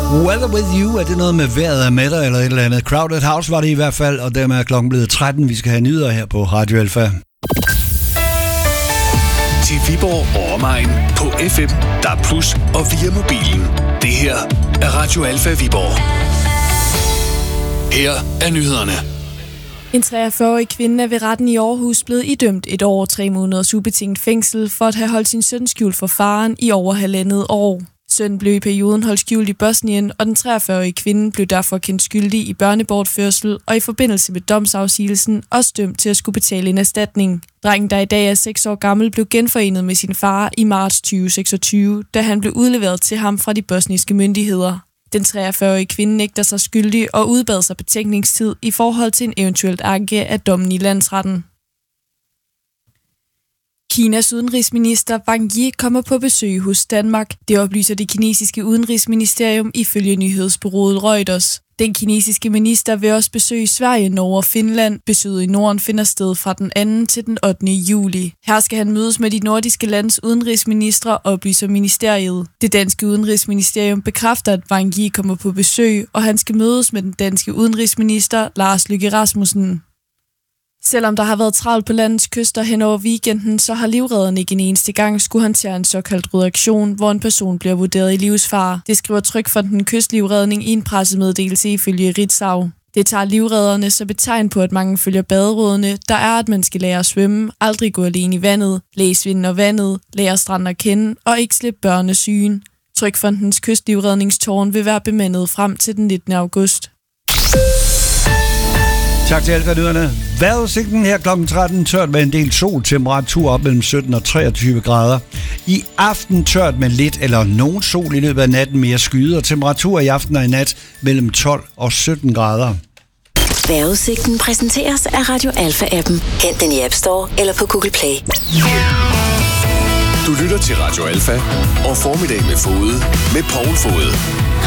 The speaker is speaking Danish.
Weather With You, er det noget med vejret er med dig eller et eller andet? Crowded House var det i hvert fald, og dermed er klokken blevet 13. Vi skal have nyheder her på Radio Alfa. Til Viborg og omegn på FM, DAB+ og via mobilen. Det her er Radio Alfa Viborg. Her er nyhederne. En 43-årig kvinde er ved retten i Aarhus blevet idømt 1 år og 3 måneders ubetinget fængsel for at have holdt sin søn skjult for faren i over 1,5 år. Sønnen blev i perioden holdt skjult i Bosnien, og den 43-årige kvinde blev derfor kendt skyldig i børnebortførsel og i forbindelse med domsafsigelsen også dømt til at skulle betale en erstatning. Drengen, der i dag er 6 år gammel, blev genforenet med sin far i marts 2026, da han blev udleveret til ham fra de bosniske myndigheder. Den 43-årige kvinde nægter sig skyldig og udbad sig betænkningstid i forhold til en eventuelt anke af dommen i landsretten. Kinas udenrigsminister Wang Yi kommer på besøg hos Danmark. Det oplyser det kinesiske udenrigsministerium ifølge nyhedsbureauet Reuters. Den kinesiske minister vil også besøge Sverige, Norge og Finland. Besøget i Norden finder sted fra den 2. til den 8. juli. Her skal han mødes med de nordiske lands udenrigsministre, oplyser ministeriet. Det danske udenrigsministerium bekræfter, at Wang Yi kommer på besøg, og han skal mødes med den danske udenrigsminister Lars Løkke Rasmussen. Selvom der har været travlt på landets kyster hen over weekenden, så har livredderne ikke en eneste gang skulle håndtere en såkaldt rød aktion, hvor en person bliver vurderet i livsfare. Det skriver Trygfonden Kystlivredning i en pressemeddelelse ifølge Ritzau. Det tager livredderne så betegn på, at mange følger baderådene, der er, at man skal lære at svømme, aldrig gå alene i vandet, læse vinden og vandet, lære stranden at kende og ikke slippe børnesygen. Trygfondens Kystlivredningstårn vil være bemandet frem til den 19. august. Tak til Alfa-nyhederne. Vejrudsigten her kl. 13 tørt med en del sol, temperatur op mellem 17 og 23 grader. I aften tørt med lidt eller nogen sol i løbet af natten, mere skyde, og temperatur i aften og i nat mellem 12 og 17 grader. Vejrudsigten præsenteres af Radio Alfa-appen. Hent den i App Store eller på Google Play. Du lytter til Radio Alfa og Formiddag med Fode med Poul Fode.